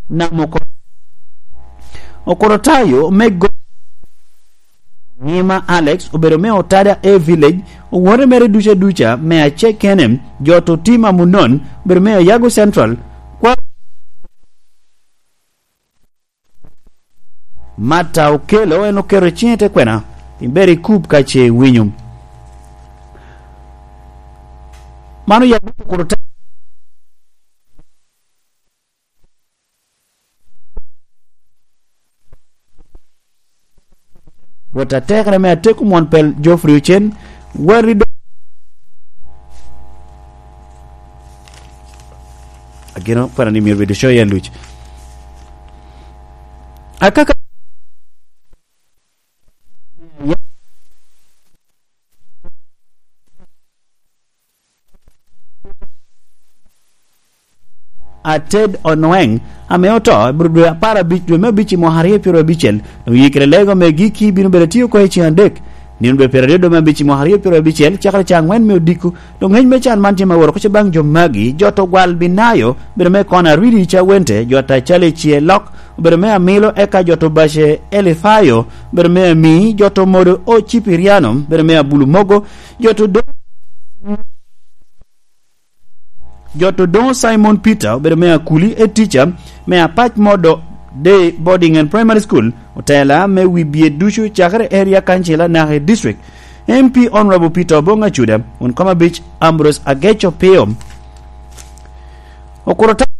namoko okorotayo mego Nima Alex obero me otada e village wore mere ducha me a check kenem joto tima munon obero me Yago Central kwa mata okelo eno kero chiete kwena imberi kup kache winyum manu ya kurota wata tekre me ateku mon pel Geoffrey Ochen wari do ageno para ni mirbe de show ya luch akaka Ted Onweng ameoto brudo para bichu me bichi mo harie pero bichel no yikre lego me giki binu beletio ko echi andek nin be periodo me bichi mo harie pero bichel chakra changwen me diku do ngeny me chan manti ma woro ko bang jo magi joto gwal binayo be me kona ridi cha wente jota chale chie lok be me amilo eka joto bashe elifayo be me mi joto modo o chipiriano be me abulu mogo joto don Simon Peter bere me akuli e teacher me apach modo day boarding and primary school utela me wibie dushu chakre area kanchela na district MP Honorable Peter Bonga Chuda on Kama Beach Ambrose Agecho Peom okorota